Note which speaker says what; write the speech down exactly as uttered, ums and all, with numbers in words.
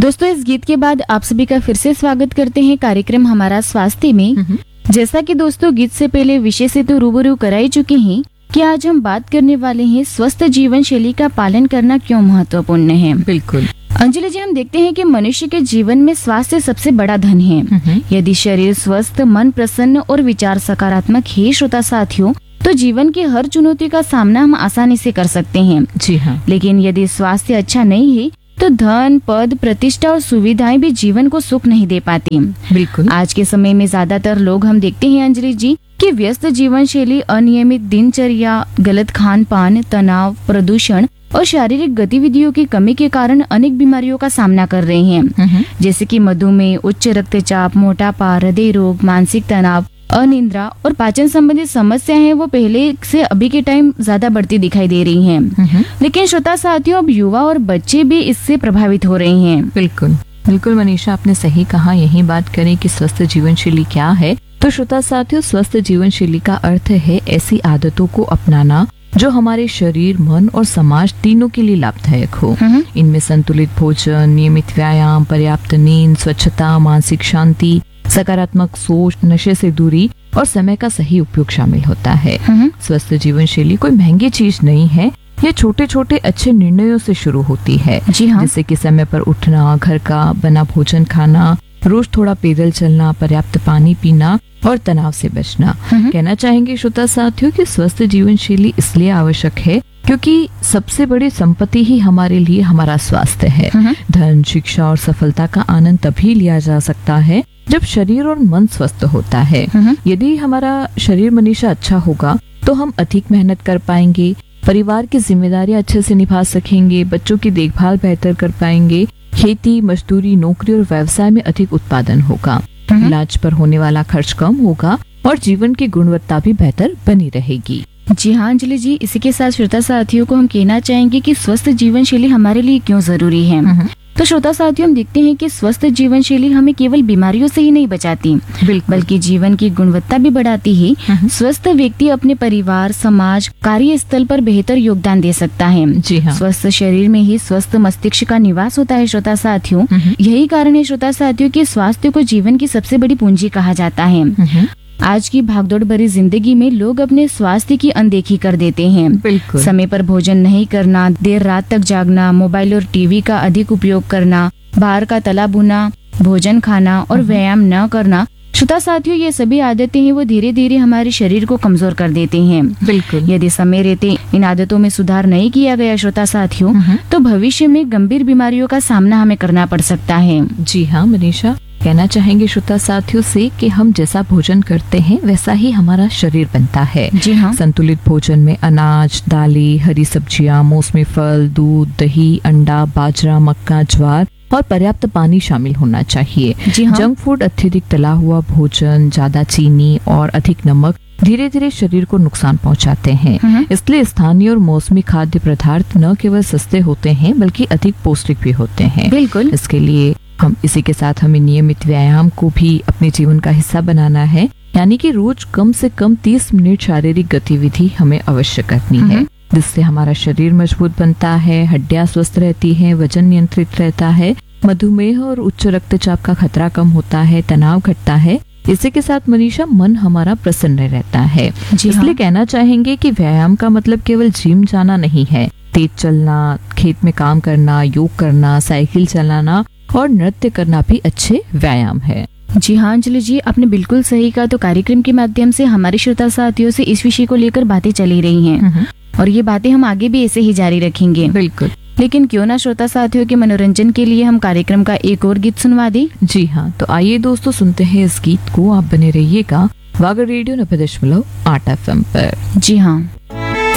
Speaker 1: दोस्तों, इस गीत के बाद आप सभी का फिर से स्वागत करते हैं कार्यक्रम हमारा स्वास्थ्य में। जैसा कि दोस्तों गीत से पहले विषय से तो रूबरू कराई चुके हैं कि आज हम बात करने वाले हैं स्वस्थ जीवन शैली का पालन करना क्यों महत्वपूर्ण है।
Speaker 2: बिल्कुल
Speaker 1: अंजलि जी, हम देखते हैं कि मनुष्य के जीवन में स्वास्थ्य सबसे बड़ा धन है। यदि शरीर स्वस्थ, मन प्रसन्न और विचार सकारात्मक है श्रोता साथियों, तो जीवन की हर चुनौती का सामना हम आसानी से कर सकते हैं।
Speaker 2: जी हाँ।
Speaker 1: लेकिन यदि स्वास्थ्य अच्छा नहीं है तो धन, पद, प्रतिष्ठा और सुविधाएं भी जीवन को सुख नहीं दे पाती।
Speaker 2: बिल्कुल
Speaker 1: आज के समय में ज्यादातर लोग हम देखते हैं अंजलि जी कि व्यस्त जीवन शैली, अनियमित दिनचर्या, गलत खान पान, तनाव, प्रदूषण और शारीरिक गतिविधियों की कमी के कारण अनेक बीमारियों का सामना कर रहे हैं, जैसे कि मधुमेह, उच्च रक्तचाप, मोटापा, हृदय रोग, मानसिक तनाव, अनिद्रा और पाचन संबंधी समस्याएं हैं वो पहले से अभी के टाइम ज्यादा बढ़ती दिखाई दे रही हैं। लेकिन श्रोता साथियों, अब युवा और बच्चे भी इससे प्रभावित हो रहे हैं।
Speaker 2: बिल्कुल बिल्कुल मनीषा, आपने सही कहा। यही बात करें कि स्वस्थ जीवन शैली क्या है, तो श्रोता साथियों, स्वस्थ जीवन शैली का अर्थ है ऐसी आदतों को अपनाना जो हमारे शरीर, मन और समाज तीनों के लिए लाभदायक हो। इनमें संतुलित भोजन, नियमित व्यायाम, पर्याप्त नींद, स्वच्छता, मानसिक शांति, सकारात्मक सोच, नशे से दूरी और समय का सही उपयोग शामिल होता है। स्वस्थ जीवन शैली कोई महंगी चीज नहीं है, ये छोटे छोटे अच्छे निर्णयों से शुरू होती है।
Speaker 1: जी हाँ।
Speaker 2: जैसे कि समय पर उठना, घर का बना भोजन खाना, रोज थोड़ा पैदल चलना, पर्याप्त पानी पीना और तनाव से बचना। कहना चाहेंगे श्रोता साथियों कि स्वस्थ जीवन शैली इसलिए आवश्यक है क्योंकि सबसे बड़ी संपत्ति ही हमारे लिए हमारा स्वास्थ्य है। धन, शिक्षा और सफलता का आनंद तभी लिया जा सकता है जब शरीर और मन स्वस्थ होता है। यदि हमारा शरीर मनीषा अच्छा होगा तो हम अधिक मेहनत कर पाएंगे, परिवार की जिम्मेदारियां अच्छे से निभा सकेंगे, बच्चों की देखभाल बेहतर कर पाएंगे, खेती, मजदूरी, नौकरी और व्यवसाय में अधिक उत्पादन होगा, इलाज पर होने वाला खर्च कम होगा और जीवन की गुणवत्ता भी बेहतर बनी रहेगी।
Speaker 1: जी हाँ अंजलि जी, इसी के साथ श्रोता साथियों को हम कहना चाहेंगे कि स्वस्थ जीवन शैली हमारे लिए क्यों जरूरी है। तो श्रोता साथियों, हम देखते हैं कि स्वस्थ जीवन शैली हमें केवल बीमारियों से ही नहीं बचाती, बल्कि जीवन की गुणवत्ता भी बढ़ाती है। स्वस्थ व्यक्ति अपने परिवार, समाज, कार्यस्थल पर बेहतर योगदान दे सकता है।
Speaker 2: जी हाँ।
Speaker 1: स्वस्थ शरीर में ही स्वस्थ मस्तिष्क का निवास होता है श्रोता साथियों। यही कारण है श्रोता साथियों कि स्वास्थ्य को जीवन की सबसे बड़ी पूंजी कहा जाता है। आज की भागदौड़ भरी जिंदगी में लोग अपने स्वास्थ्य की अनदेखी कर देते हैं।
Speaker 2: बिल्कुल।
Speaker 1: समय पर भोजन नहीं करना, देर रात तक जागना, मोबाइल और टीवी का अधिक उपयोग करना, बाहर का तला भुना भोजन खाना और व्यायाम न करना, श्रोता साथियों, ये सभी आदतें हैं वो धीरे धीरे हमारे शरीर को कमजोर कर देते हैं।
Speaker 2: बिल्कुल।
Speaker 1: यदि समय रहते इन आदतों में सुधार नहीं किया गया श्रोता साथियों, तो भविष्य में गंभीर बीमारियों का सामना हमें करना पड़ सकता है।
Speaker 2: जी हाँ मनीषा, कहना चाहेंगे श्रोता साथियों से कि हम जैसा भोजन करते हैं वैसा ही हमारा शरीर बनता है।
Speaker 1: जी हाँ।
Speaker 2: संतुलित भोजन में अनाज, दालें, हरी सब्जियां, मौसमी फल, दूध, दही, अंडा, बाजरा, मक्का, ज्वार और पर्याप्त पानी शामिल होना चाहिए।
Speaker 1: जी हाँ।
Speaker 2: जंक फूड, अत्यधिक तला हुआ भोजन, ज्यादा चीनी और अधिक नमक धीरे धीरे शरीर को नुकसान पहुंचाते हैं। इसलिए स्थानीय और मौसमी खाद्य पदार्थ न केवल सस्ते होते हैं बल्कि अधिक पौष्टिक भी होते हैं।
Speaker 1: बिल्कुल।
Speaker 2: इसके लिए हम इसी के साथ हमें नियमित व्यायाम को भी अपने जीवन का हिस्सा बनाना है, यानी कि रोज कम से कम तीस मिनट शारीरिक गतिविधि हमें अवश्य करनी है, जिससे हमारा शरीर मजबूत बनता है, हड्डियां स्वस्थ रहती हैं, वजन नियंत्रित रहता है, मधुमेह और उच्च रक्तचाप का खतरा कम होता है, तनाव घटता है। इसी के साथ मनीषा, मन हमारा प्रसन्न रहता है। इसलिए हाँ। कहना चाहेंगे कि व्यायाम का मतलब केवल जिम जाना नहीं है। तेज चलना, खेत में काम करना, योग करना, साइकिल चलाना और नृत्य करना भी अच्छे व्यायाम है।
Speaker 1: जी हाँ अंजलि जी, आपने बिल्कुल सही कहा। तो कार्यक्रम के माध्यम से हमारे श्रोता साथियों से इस विषय को लेकर बातें चली रही हैं और ये बातें हम आगे भी ऐसे ही जारी रखेंगे।
Speaker 2: बिल्कुल।
Speaker 1: लेकिन क्यों ना श्रोता साथियों के मनोरंजन के लिए हम कार्यक्रम का एक और गीत सुनवा दें।
Speaker 2: जी हाँ, तो आइए दोस्तों सुनते हैं इस गीत को। आप बने रहिएगा वागर रेडियो नब्बे दशमलव आठ एफ एम पर।
Speaker 1: जी हाँ।